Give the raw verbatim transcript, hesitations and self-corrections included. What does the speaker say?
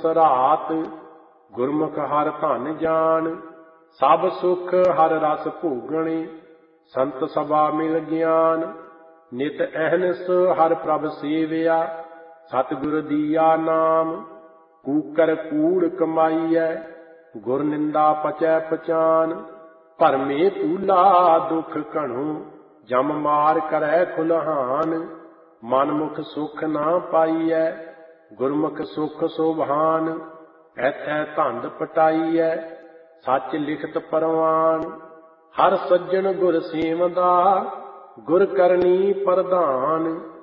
ਸਰਾਤ। ਗੁਰਮੁਖ ਹਰ ਧਨ ਜਾਨ, ਸਭ ਸੁਖ ਹਰ ਰਸ ਭੋਗਣੇ। ਸੰਤ ਸਭਾ ਮਿਲ ਗਿਆਨ, ਨਿਤ ਅਹਨਿਸ ਹਰ ਪ੍ਰਭ ਸੇਵਿਆ। ਸਤਿਗੁਰ ਦੀਆ ਨਾਮ, ਕੂਕਰ ਕੂੜ ਕਮਾਈਐ। ਗੁਰ ਨਿੰਦਾ ਪਚੈ ਪਛਾਨ, ਭਰਮੇ ਤੂਲਾ ਦੁਖ ਘਣੋ। ਜਮ ਮਾਰ ਕਰੈ ਖੁਲਹਾਨ, ਮਨਮੁਖ ਸੁਖ ਨਾ ਪਾਈਐ। ਗੁਰਮੁਖ ਸੁਖ ਸੋਭਾਨ, ਐਥੈ ਧੰਦ ਪਟਾਈਐ। ਸੱਚ ਲਿਖਤ ਪਰਵਾਨ, ਹਰ ਸੱਜਣ ਗੁਰ ਸੇਵਦਾ। ਗੁਰ ਕਰਨੀ ਪ੍ਰਧਾਨ,